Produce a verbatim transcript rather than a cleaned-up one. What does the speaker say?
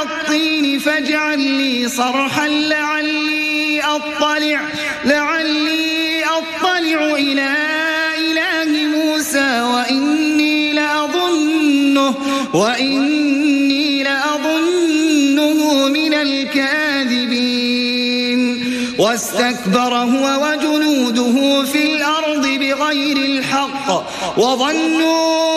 الطين فاجعل لي صرحا لعلي أطلع لعلي أطلع إلى إله موسى وإني لأظنه وإني لأظنه من الكاذبين واستكبر هو وجنوده في الأرض بغير الحق وظنوا